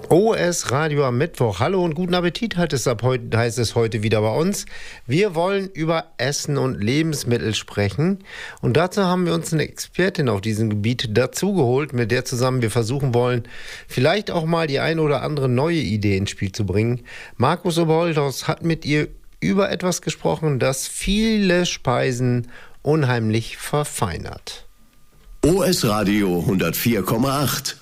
OS Radio am Mittwoch. Hallo und guten Appetit heißt es heute wieder bei uns. Wir wollen über Essen und Lebensmittel sprechen. Und dazu haben wir uns eine Expertin auf diesem Gebiet dazugeholt, mit der zusammen wir versuchen wollen, vielleicht auch mal die eine oder andere neue Idee ins Spiel zu bringen. Markus Oberholthaus hat mit ihr über etwas gesprochen, das viele Speisen unheimlich verfeinert. OS Radio 104,8.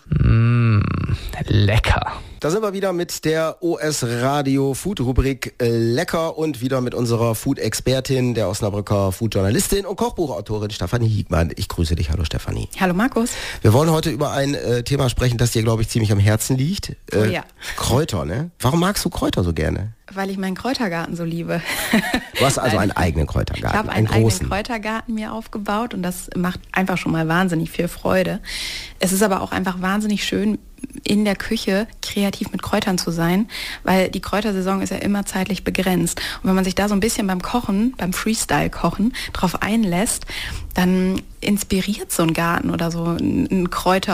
Lecker. Da sind wir wieder mit der OS Radio Food Rubrik Lecker und wieder mit unserer Food-Expertin, der Osnabrücker Food-Journalistin und Kochbuchautorin Stefanie Hiegmann. Ich grüße dich. Hallo Stefanie. Hallo Markus. Wir wollen heute über ein Thema sprechen, das dir, glaube ich, ziemlich am Herzen liegt. Ja. Kräuter, ne? Warum magst du Kräuter so gerne? Weil ich meinen Kräutergarten so liebe. Du hast also einen eigenen Kräutergarten. Ich habe einen eigenen Kräutergarten mir aufgebaut und das macht einfach schon mal wahnsinnig viel Freude. Es ist aber auch einfach wahnsinnig schön, in der Küche kreativ mit Kräutern zu sein, weil die Kräutersaison ist ja immer zeitlich begrenzt. Und wenn man sich da so ein bisschen beim Kochen, beim Freestyle-Kochen drauf einlässt, dann inspiriert so ein Garten oder so einen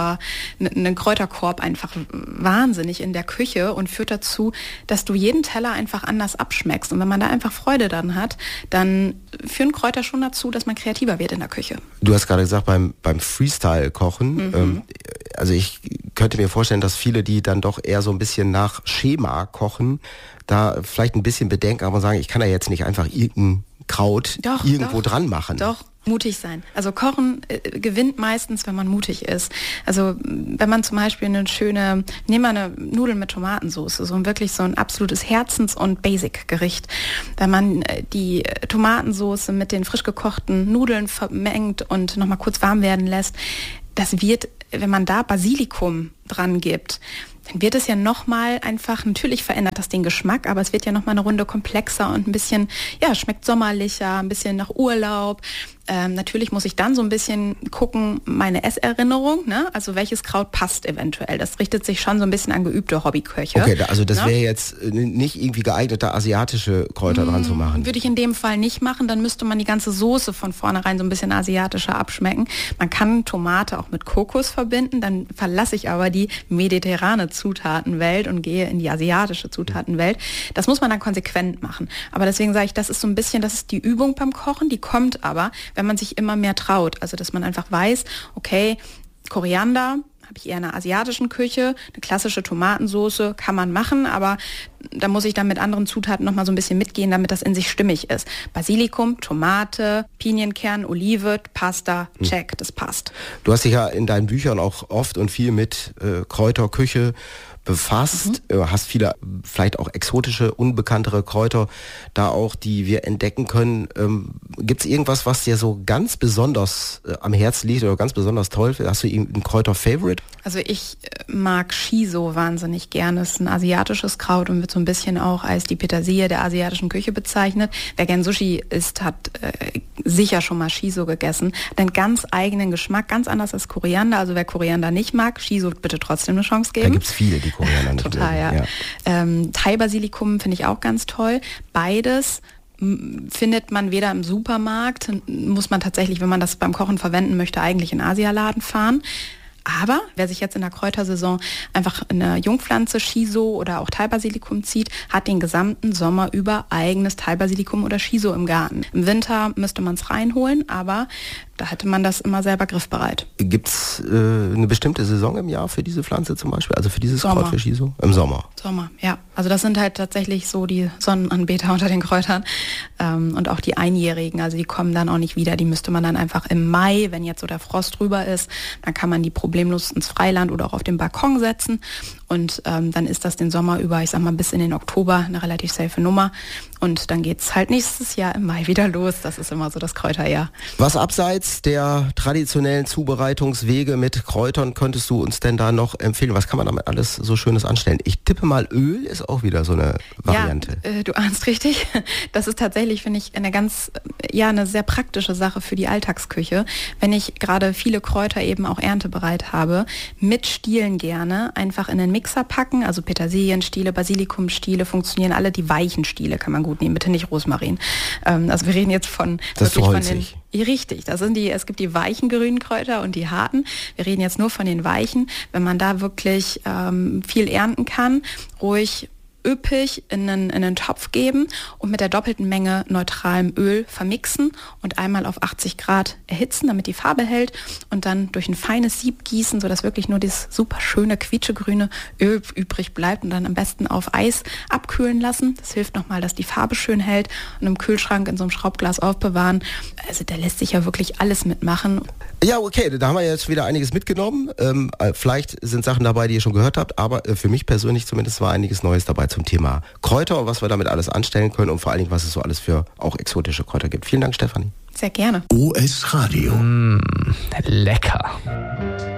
Kräuterkorb einfach wahnsinnig in der Küche und führt dazu, dass du jeden Teller einfach anders abschmeckst. Und wenn man da einfach Freude dann hat, dann führen Kräuter schon dazu, dass man kreativer wird in der Küche. Du hast gerade gesagt, beim Freestyle-Kochen, also ich könnte mir vorstellen, dass viele, die dann doch eher so ein bisschen nach Schema kochen, da vielleicht ein bisschen bedenken, aber sagen, ich kann da jetzt nicht einfach irgendein Kraut irgendwo dran machen. Doch, mutig sein. Also Kochen gewinnt meistens, wenn man mutig ist. Also wenn man zum Beispiel nehmen wir eine Nudeln mit Tomatensauce, wirklich so ein absolutes Herzens- und Basic-Gericht. Wenn man die Tomatensauce mit den frisch gekochten Nudeln vermengt und nochmal kurz warm werden lässt, das wird, wenn man da Basilikum dran gibt, dann wird es ja nochmal einfach, natürlich verändert das den Geschmack, aber es wird ja nochmal eine Runde komplexer und ein bisschen, ja, schmeckt sommerlicher, ein bisschen nach Urlaub. Natürlich muss ich dann so ein bisschen gucken, meine Esserinnerung, ne? Also welches Kraut passt eventuell. Das richtet sich schon so ein bisschen an geübte Hobbyköche. Okay, also das wäre jetzt nicht irgendwie geeignet, da asiatische Kräuter dran zu machen. Würde ich in dem Fall nicht machen, dann müsste man die ganze Soße von vornherein so ein bisschen asiatischer abschmecken. Man kann Tomate auch mit Kokos verbinden, dann verlasse ich aber die mediterrane Zutatenwelt und gehe in die asiatische Zutatenwelt. Das muss man dann konsequent machen. Aber deswegen sage ich, das ist so ein bisschen, das ist die Übung beim Kochen, die kommt aber, wenn man sich immer mehr traut. Also dass man einfach weiß, okay, Koriander habe ich eher in einer asiatischen Küche, eine klassische Tomatensauce kann man machen, aber da muss ich dann mit anderen Zutaten nochmal so ein bisschen mitgehen, damit das in sich stimmig ist. Basilikum, Tomate, Pinienkern, Olive, Pasta, check, das passt. Du hast dich ja in deinen Büchern auch oft und viel mit Kräuterküche befasst, hast viele vielleicht auch exotische, unbekanntere Kräuter da auch, die wir entdecken können. Gibt es irgendwas, was dir so ganz besonders am Herzen liegt oder ganz besonders toll? Hast du irgendeinen Kräuter-Favorite? Also ich mag Shiso wahnsinnig gerne. Es ist ein asiatisches Kraut und wird so ein bisschen auch als die Petersilie der asiatischen Küche bezeichnet. Wer gern Sushi isst, hat sicher schon mal Shiso gegessen. Hat einen ganz eigenen Geschmack, ganz anders als Koriander. Also wer Koriander nicht mag, Shiso bitte trotzdem eine Chance geben. Da gibt es viele, die Koriander nicht total, mögen. Ja. Thai-Basilikum finde ich auch ganz toll. Beides findet man weder im Supermarkt, muss man tatsächlich, wenn man das beim Kochen verwenden möchte, eigentlich in Asialaden fahren. Aber wer sich jetzt in der Kräutersaison einfach eine Jungpflanze, Shiso oder auch Thai-Basilikum zieht, hat den gesamten Sommer über eigenes Thai-Basilikum oder Shiso im Garten. Im Winter müsste man es reinholen, aber da hätte man das immer selber griffbereit. Gibt es eine bestimmte Saison im Jahr für diese Pflanze zum Beispiel? Also für dieses Kraut, für Shiso? Im Sommer? Sommer, ja. Also das sind halt tatsächlich so die Sonnenanbeter unter den Kräutern und auch die Einjährigen. Also die kommen dann auch nicht wieder. Die müsste man dann einfach im Mai, wenn jetzt so der Frost drüber ist, dann kann man die problemlos ins Freiland oder auch auf den Balkon setzen. Und dann ist das den Sommer über, ich sag mal bis in den Oktober, eine relativ safe Nummer. Und dann geht's halt nächstes Jahr im Mai wieder los. Das ist immer so das Kräuterjahr. Was abseits der traditionellen Zubereitungswege mit Kräutern könntest du uns denn da noch empfehlen? Was kann man damit alles so Schönes anstellen? Ich tippe mal, Öl ist auch wieder so eine Variante. Ja, du ahnst richtig. Das ist tatsächlich, finde ich, eine sehr praktische Sache für die Alltagsküche. Wenn ich gerade viele Kräuter eben auch erntebereit habe, mit Stielen gerne einfach in den Mixer packen, also Petersilienstiele, Basilikumstiele funktionieren alle, die weichen Stiele kann man gut nehmen, bitte nicht Rosmarin. Also wir reden jetzt von... Das ist so holzig. Richtig, es gibt die weichen grünen Kräuter und die harten. Wir reden jetzt nur von den weichen. Wenn man da wirklich viel ernten kann, ruhig üppig in einen Topf geben und mit der doppelten Menge neutralem Öl vermixen und einmal auf 80 Grad erhitzen, damit die Farbe hält und dann durch ein feines Sieb gießen, sodass wirklich nur das super schöne quietschegrüne Öl übrig bleibt und dann am besten auf Eis abkühlen lassen. Das hilft nochmal, dass die Farbe schön hält und im Kühlschrank in so einem Schraubglas aufbewahren. Also da lässt sich ja wirklich alles mitmachen. Ja, okay, da haben wir jetzt wieder einiges mitgenommen. Vielleicht sind Sachen dabei, die ihr schon gehört habt, aber für mich persönlich zumindest war einiges Neues dabei zum Thema Kräuter und was wir damit alles anstellen können und vor allen Dingen, was es so alles für auch exotische Kräuter gibt. Vielen Dank, Stefanie. Sehr gerne. OS Radio. Lecker.